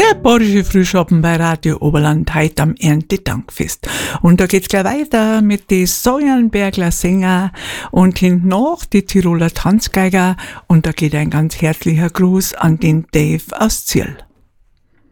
Der Badische Frühschoppen bei Radio Oberland heute am Erntedankfest. Und da geht's gleich weiter mit den Säuernbergler Sänger und hinten noch die Tiroler Tanzgeiger. Und da geht ein ganz herzlicher Gruß an den Dave aus Zierl.